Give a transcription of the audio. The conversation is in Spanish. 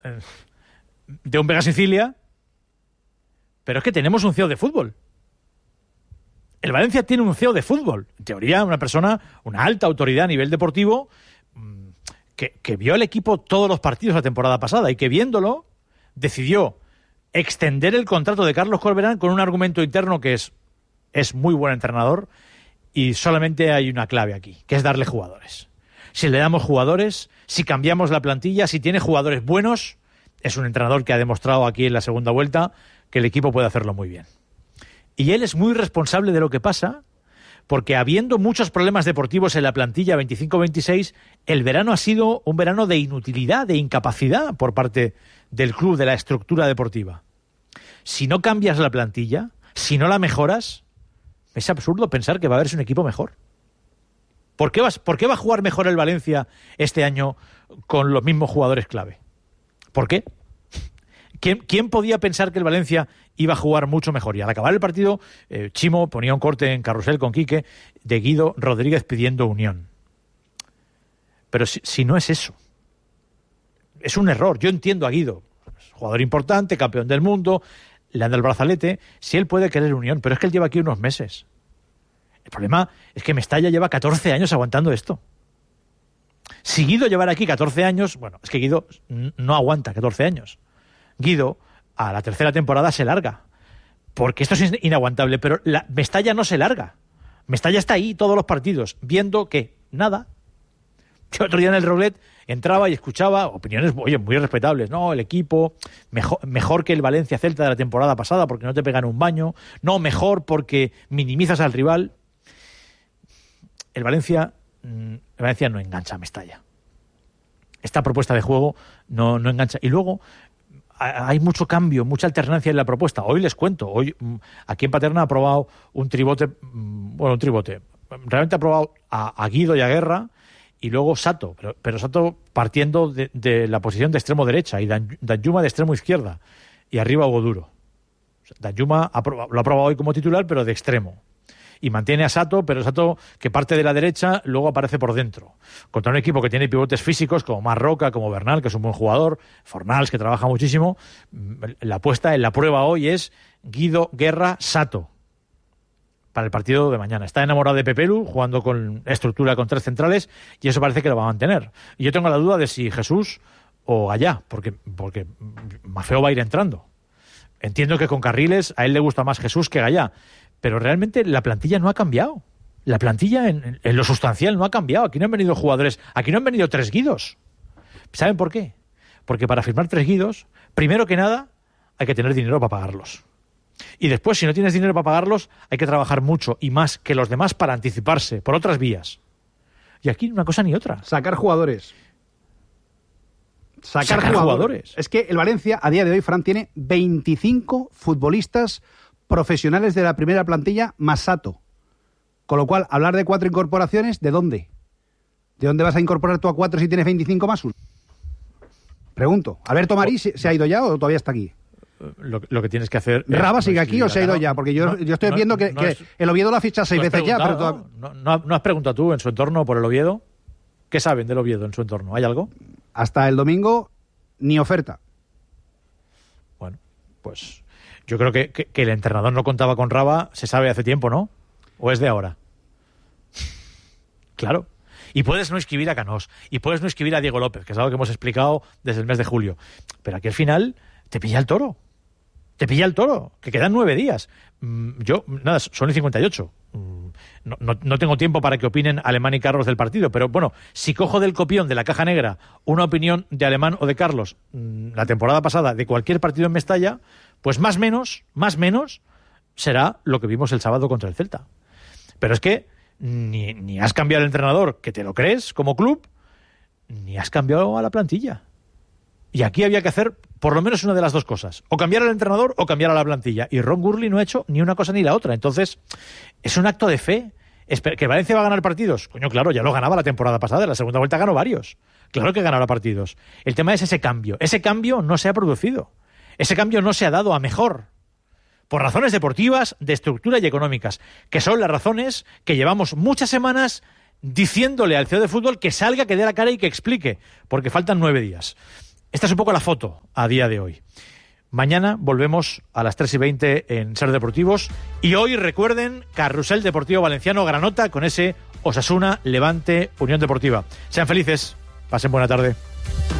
de un Vega Sicilia, pero es que tenemos un CEO de fútbol. El Valencia tiene un CEO de fútbol. En teoría, una alta autoridad a nivel deportivo, que vio al equipo todos los partidos la temporada pasada y que viéndolo decidió extender el contrato de Carlos Corberán con un argumento interno que es muy buen entrenador y solamente hay una clave aquí, que es darle jugadores. Si le damos jugadores, si cambiamos la plantilla, si tiene jugadores buenos, es un entrenador que ha demostrado aquí en la segunda vuelta que el equipo puede hacerlo muy bien. Y él es muy responsable de lo que pasa, porque habiendo muchos problemas deportivos en la plantilla 25-26, el verano ha sido un verano de inutilidad, de incapacidad por parte del club, de la estructura deportiva. Si no cambias la plantilla, si no la mejoras, es absurdo pensar que va a haberse un equipo mejor. ¿Por qué va a jugar mejor el Valencia este año con los mismos jugadores clave? ¿Por qué? ¿Quién podía pensar que el Valencia iba a jugar mucho mejor? Y al acabar el partido, Chimo ponía un corte en Carrusel con Quique de Guido Rodríguez pidiendo unión. Pero si no es eso, es un error. Yo entiendo a Guido, jugador importante, campeón del mundo, le anda el brazalete, si él puede querer unión, pero es que él lleva aquí unos meses. El problema es que Mestalla lleva 14 años aguantando esto. Si Guido llevara aquí 14 años, bueno, es que Guido no aguanta 14 años. Guido, a la tercera temporada se larga, porque esto es inaguantable, pero Mestalla no se larga. Mestalla está ahí todos los partidos, viendo que nada. Yo otro día en el Roblet entraba y escuchaba opiniones, oye, muy respetables. No, el equipo, mejor que el Valencia Celta de la temporada pasada porque no te pegan un baño. No, mejor porque minimizas al rival. El Valencia no engancha a Mestalla. Esta propuesta de juego no engancha. Y luego hay mucho cambio, mucha alternancia en la propuesta. Hoy les cuento, hoy aquí en Paterna ha probado un tribote. Realmente ha probado a Guido y a Guerra y luego Sato, pero Sato partiendo de la posición de extremo derecha y Danjuma de extremo izquierda y arriba Hugo Duro. O sea, Danjuma lo ha probado hoy como titular, pero de extremo. Y mantiene a Sato, pero Sato que parte de la derecha luego aparece por dentro. Contra un equipo que tiene pivotes físicos como Marroca, como Bernal, que es un buen jugador, Fornals, que trabaja muchísimo, la apuesta en la prueba hoy es Guido, Guerra, Sato para el partido de mañana. Está enamorado de Pepelu, jugando con estructura con 3 centrales, y eso parece que lo va a mantener. Y yo tengo la duda de si Jesús o Gallá, porque Maffeo va a ir entrando. Entiendo que con carriles a él le gusta más Jesús que Gallá, pero realmente la plantilla no ha cambiado. La plantilla en lo sustancial no ha cambiado. Aquí no han venido jugadores, aquí no han venido 3 Guidos. ¿Saben por qué? Porque para firmar 3 Guidos, primero que nada, hay que tener dinero para pagarlos. Y después, si no tienes dinero para pagarlos, hay que trabajar mucho y más que los demás para anticiparse por otras vías. Y aquí ni una cosa ni otra. Sacar jugadores. Sacar jugadores. Es que el Valencia, a día de hoy, Fran, tiene 25 futbolistas profesionales de la primera plantilla más Sato. Con lo cual, hablar de 4 incorporaciones, ¿de dónde? ¿De dónde vas a incorporar tú a 4 si tienes 25 más 1? Pregunto. ¿Alberto Marí se ha ido ya o todavía está aquí? Lo que tienes que hacer... ¿¿Raba sigue aquí o se ha ido ya? Porque yo estoy viendo que el Oviedo lo ha fichado 6 veces ya. Pero ¿No has preguntado tú en su entorno por el Oviedo? ¿Qué saben del Oviedo en su entorno? ¿Hay algo? Hasta el domingo, ni oferta. Bueno, pues yo creo que el entrenador no contaba con Raba, se sabe hace tiempo, ¿no? ¿O es de ahora? Claro. Y puedes no escribir a Canós, y puedes no escribir a Diego López, que es algo que hemos explicado desde el mes de julio. Pero aquí al final te pilla el toro. Te pilla el toro, que quedan 9 días. Son el 58. No tengo tiempo para que opinen Alemán y Carlos del partido, pero bueno, si cojo del copión de la caja negra una opinión de Alemán o de Carlos la temporada pasada de cualquier partido en Mestalla, pues más menos será lo que vimos el sábado contra el Celta. Pero es que ni has cambiado el entrenador, que te lo crees como club, ni has cambiado a la plantilla. Y aquí había que hacer por lo menos una de las dos cosas. O cambiar al entrenador o cambiar a la plantilla. Y Ron Gurley no ha hecho ni una cosa ni la otra. Entonces, es un acto de fe. ¿Que Valencia va a ganar partidos? Coño, claro, ya lo ganaba la temporada pasada. En la segunda vuelta ganó varios. Claro que ganará partidos. El tema es ese cambio. Ese cambio no se ha producido. Ese cambio no se ha dado a mejor. Por razones deportivas, de estructura y económicas. Que son las razones que llevamos muchas semanas diciéndole al CEO de fútbol que salga, que dé la cara y que explique. Porque faltan 9 días. Esta es un poco la foto a día de hoy. Mañana volvemos a las 3:20 en Ser Deportivos. Y hoy, recuerden, Carrusel Deportivo Valenciano Granota con ese Osasuna Levante Unión Deportiva. Sean felices, pasen buena tarde.